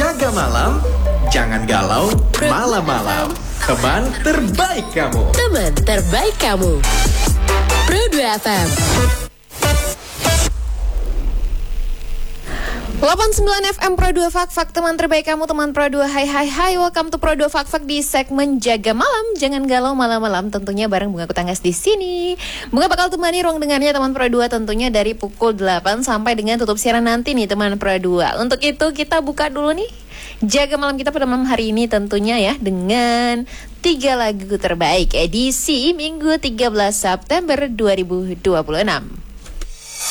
Jaga malam, jangan galau malam-malam. Teman terbaik kamu. Teman terbaik kamu. Pro 2 FM 89 FM Pro 2 Fak teman terbaik kamu, teman Pro 2. Hai, welcome to Pro 2 Fak di segmen Jaga Malam, jangan galau malam-malam. Tentunya bareng Bunga Kutanggas di sini. Bunga bakal temani ruang dengarnya teman Pro 2 tentunya dari pukul 8 sampai dengan tutup siaran nanti nih teman Pro 2. Untuk itu kita buka dulu nih Jaga Malam kita pada malam hari ini tentunya ya dengan 3 lagu terbaik edisi Minggu 13 September 2026.